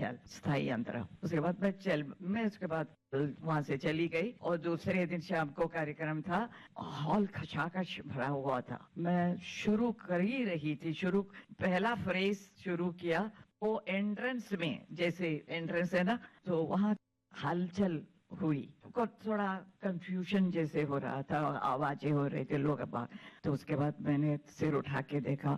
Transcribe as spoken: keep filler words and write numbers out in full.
ख्याल स्थायी अंतरा। उसके बाद मैं चल मैं उसके बाद वहां से चली गई और दूसरे दिन शाम को कार्यक्रम था। हॉल खचाखच भरा हुआ था। मैं शुरू कर ही रही थी, शुरू पहला फ्रेज शुरू किया, वो एंट्रेंस में, जैसे एंट्रेंस है ना, तो वहां हलचल हुई, को थोड़ा कंफ्यूजन जैसे हो रहा था, आवाजें हो रही थी, लोग बाग। तो उसके बाद मैंने सिर उठा के देखा,